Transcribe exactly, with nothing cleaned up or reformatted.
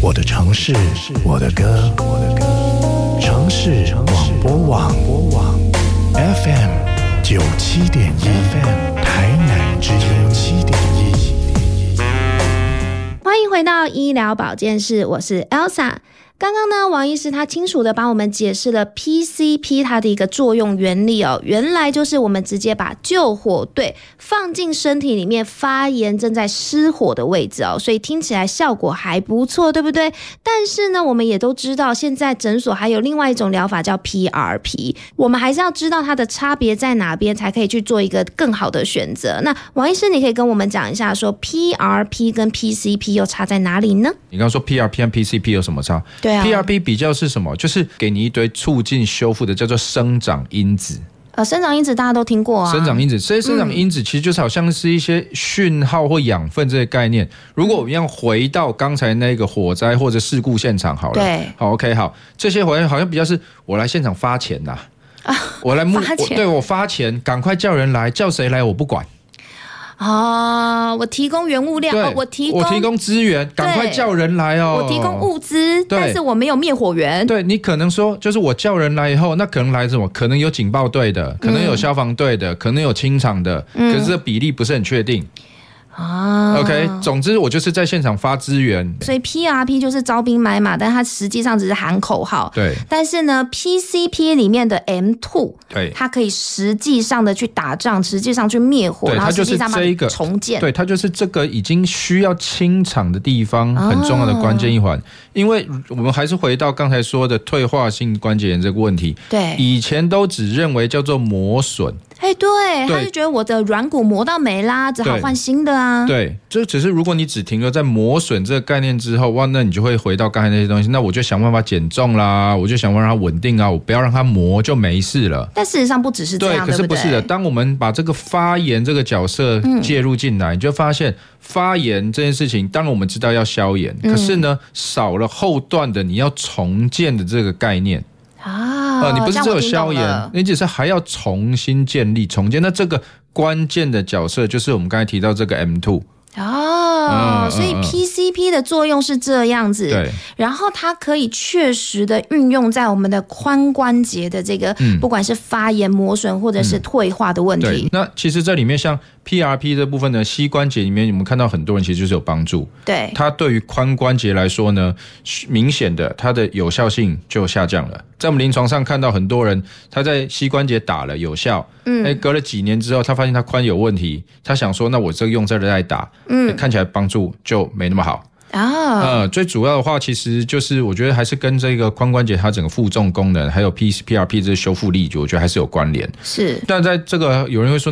我的城市，我的歌，我的歌。城市广播网 F M 九七点一 F M 台南之音七点一。 欢迎回到医疗保健室，我是 Elsa。刚刚呢，王医师他清楚的帮我们解释了 P C P 它的一个作用原理哦，原来就是我们直接把救火队放进身体里面发炎正在失火的位置哦，所以听起来效果还不错，对不对？但是呢，我们也都知道，现在诊所还有另外一种疗法叫 P R P， 我们还是要知道它的差别在哪边，才可以去做一个更好的选择。那王医师，你可以跟我们讲一下，说 P R P 跟 P C P 又差在哪里呢？ 你刚刚说 P R P 和 P C P 有什么差？ 对啊 ，P R P 比较是什么？就是给你一堆促进修复的，叫做生长因子。 呃，生长因子大家都听过啊。 生长因子，这些生长因子其实就是好像是一些讯号或养分这些概念。如果我们要回到刚才那个火灾或者事故现场好了， 对， 好 OK 好，这些好像好像比较是我来现场发钱呐、啊，我来募，我对我发钱，赶快叫人来，叫谁来我不管。 哦，我提供原物料，哦、我提供我提供资源，赶快叫人来哦。 我提供物资，但是我没有灭火员。 对，你可能说，就是我叫人来以后，那可能来什么？可能有警报队的，可能有消防队的，嗯、可能有清场的，嗯、可是这比例不是很确定。啊 ，OK， 总之我就是在现场发资源， 所以 P R P 就是招兵买马，但它实际上只是喊口号。 对， 但是呢 ，P C P 里面的 M 二， 对， 它可以实际上的去打仗，实际上去灭火，然后实际上把它重建。 对，它就是这个已经需要清场的地方很重要的关键一环。哦、因为我们还是回到刚才说的退化性关节炎这个问题。 对， 以前都只认为叫做磨损。 哎，对，他就觉得我的软骨磨到没啦，只好换新的啊。 对，就只是如果你只停留在磨损这个概念之后，哇，那你就会回到刚才那些东西。那我就想办法减重啦，我就想办法让它稳定啊，我不要让它磨就没事了。 但事实上不只是这样， 对，可是不是的。当我们把这个发炎这个角色介入进来，嗯、你就发现发炎这件事情，当然我们知道要消炎，嗯、可是呢，少了后段的你要重建的这个概念。 啊、 呃，你不是只有消炎，你只是还要重新建立、重建。那这个关键的角色就是我们刚才提到这个 M 二。 哦，嗯、所以 P C P 的作用是这样子， 对， 然后它可以确实的运用在我们的髋关节的这个，嗯、不管是发炎、磨损或者是退化的问题。 嗯、对，那其实这里面像 P R P 这部分呢，膝关节里面我们看到很多人其实就是有帮助， 对，它对于髋关节来说呢，明显的它的有效性就下降了。在我们临床上看到很多人，他在膝关节打了有效，嗯，哎，隔了几年之后，他发现他髋有问题，他想说，那我这个用这个再打，嗯，看起来帮助就没那么好。啊，呃，最主要的话，其实就是我觉得还是跟这个髋关节它整个负重功能，还有 P R P 这修复力，我觉得还是有关联。 是， 但在这个有人会说。